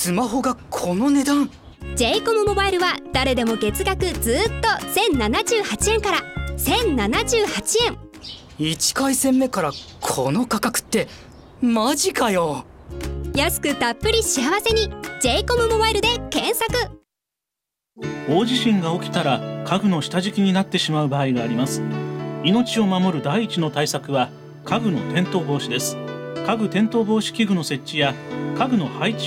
スマホがこの値段。 j コムモバイルは誰でも月額ずっと1078円から1078円。 1回戦目からこの価格ってマジかよ。 安くたっぷり幸せに j コムモバイルで検索。 大地震が起きたら家具の下敷きになってしまう場合があります。命を守る第一の対策は家具の転倒防止です。家具転倒防止器具の設置や家具の配置